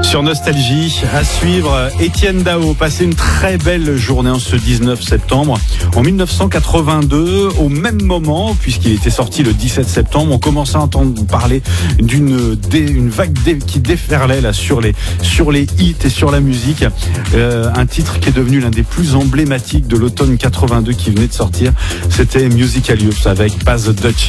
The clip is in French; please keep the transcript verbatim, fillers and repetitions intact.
Sur Nostalgie, à suivre, Étienne Dao, passé une très belle journée en ce dix-neuf septembre. En dix-neuf cent quatre-vingt-deux, au même moment, puisqu'il était sorti le dix-sept septembre, on commençait à entendre parler d'une dé, une vague dé, qui déferlait là sur les, sur les hits et sur la musique. Euh, un titre qui est devenu l'un des plus emblématiques de l'automne quatre-vingt-deux qui venait de sortir. C'était Musical Youth avec Pass the Dutch.